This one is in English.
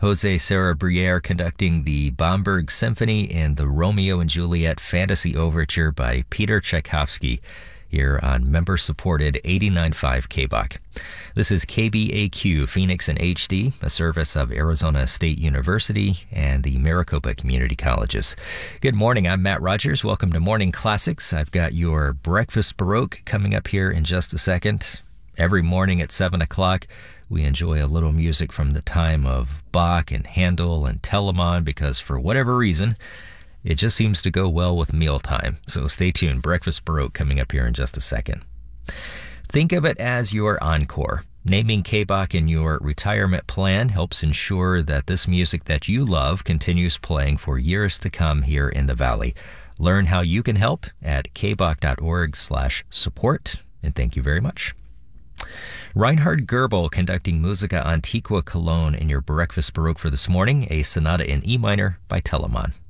Jose Serra Briere conducting the Bomberg Symphony and the Romeo and Juliet Fantasy Overture by Peter Tchaikovsky here on member-supported 89.5 KBOK. This is KBAQ Phoenix in HD, a service of Arizona State University and the Maricopa Community Colleges. Good morning, I'm Matt Rogers. Welcome to Morning Classics. I've got your Breakfast Baroque coming up here in just a second. Every morning at 7 o'clock, we enjoy a little music from the time of Bach and Handel and Telemann because for whatever reason, it just seems to go well with mealtime. So stay tuned. Breakfast Baroque coming up here in just a second. Think of it as your encore. Naming KBOK in your retirement plan helps ensure that this music that you love continues playing for years to come here in the Valley. Learn how you can help at kbok.org/support. And thank you very much. Reinhard Goebel conducting Musica Antiqua Cologne in your Breakfast Baroque for this morning, a sonata in E minor by Telemann.